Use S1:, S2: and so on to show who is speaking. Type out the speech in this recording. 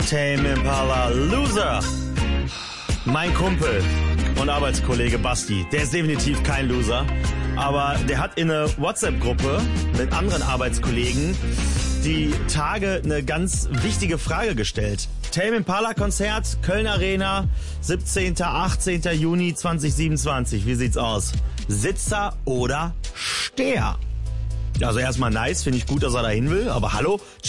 S1: Tame Impala Loser. Mein Kumpel und Arbeitskollege Basti, der ist definitiv kein Loser, aber der hat in eine WhatsApp-Gruppe mit anderen Arbeitskollegen die Tage eine ganz wichtige Frage gestellt. Tame Impala Konzert, Köln Arena, 17. 18. Juni 2027. Wie sieht's aus? Sitzer oder Steher? Also erstmal nice, finde ich gut, dass er dahin will, aber hallo,